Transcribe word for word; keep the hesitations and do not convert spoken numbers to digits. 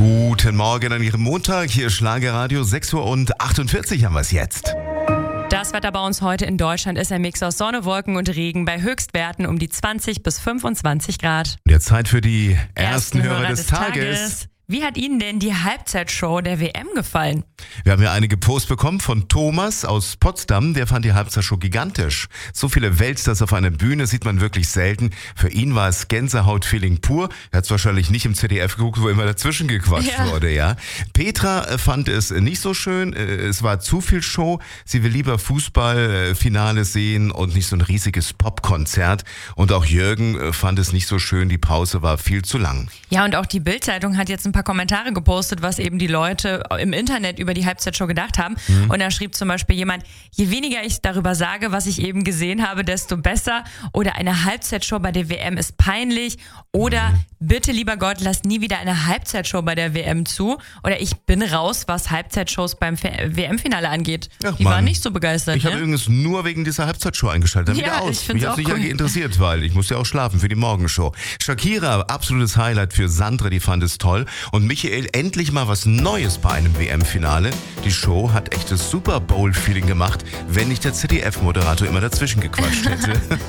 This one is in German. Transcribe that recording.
Guten Morgen an Ihrem Montag. Hier ist Schlagerradio. sechs Uhr achtundvierzig haben wir es jetzt. Das Wetter bei uns heute in Deutschland ist ein Mix aus Sonne, Wolken und Regen bei Höchstwerten um die zwanzig bis fünfundzwanzig Grad. Jetzt Zeit für die ersten, Ersten Hörer, des, Tages. Tages. Wie hat Ihnen denn die Halbzeitshow der W M gefallen? Wir haben ja einige Posts bekommen von Thomas aus Potsdam. Der fand die Halbzeitshow gigantisch. So viele Weltstars auf einer Bühne sieht man wirklich selten. Für ihn war es Gänsehaut-Feeling pur. Er hat es wahrscheinlich nicht im Z D F geguckt, wo immer dazwischen gequatscht Ja. wurde. Ja. Petra fand es nicht so schön. Es war zu viel Show. Sie will lieber Fußballfinale sehen und nicht so ein riesiges Popkonzert. Und auch Jürgen fand es nicht so schön. Die Pause war viel zu lang. Ja, und auch die Bild-Zeitung hat jetzt ein paar Kommentare gepostet, was eben die Leute im Internet über die Halbzeitshow gedacht haben. Mhm. Und da schrieb zum Beispiel jemand, je weniger ich darüber sage, was ich eben gesehen habe, desto besser. Oder eine Halbzeitshow bei der W M ist peinlich. Oder mhm. bitte, lieber Gott, lass nie wieder eine Halbzeitshow bei der W M zu. Oder ich bin raus, was Halbzeitshows beim W M-Finale angeht. Ach, die Mann. waren nicht so begeistert. Ich ne? habe übrigens nur wegen dieser Halbzeitshow eingeschaltet. Dann Ja, wieder aus. ich find's Mich hat auch nicht cool. interessiert, weil ich muss ja auch schlafen für die Morgenshow. Shakira, absolutes Highlight für Sandra, die fand es toll. Und Michael, endlich mal was Neues bei einem W M-Finale. Die Show hat echtes Super Bowl-Feeling gemacht, wenn nicht der Z D F-Moderator immer dazwischen gequatscht hätte.